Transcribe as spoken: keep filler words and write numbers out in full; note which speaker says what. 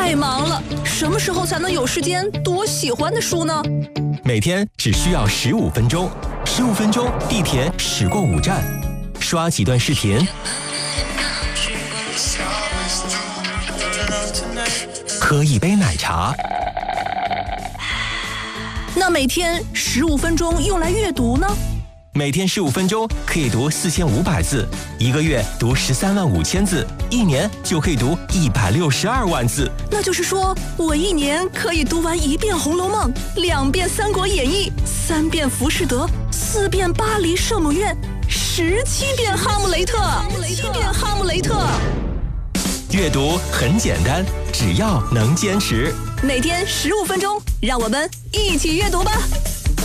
Speaker 1: 太忙了，什么时候才能有时间读我喜欢的书呢？
Speaker 2: 每天只需要十五分钟，十五分钟地铁驶过五站，刷几段视频，喝一杯奶茶。
Speaker 1: 那每天十五分钟用来阅读呢？
Speaker 2: 每天十五分钟可以读四千五百字，一个月读十三万五千字，一年就可以读一百六十二万字。
Speaker 1: 那就是说，我一年可以读完一遍《红楼梦》，两遍《三国演义》，三遍《浮士德》，四遍《巴黎圣母院》，十七遍《哈姆雷特》，七遍《哈姆雷特》。
Speaker 2: 阅读很简单，只要能坚持。
Speaker 1: 每天十五分钟，让我们一起阅读吧。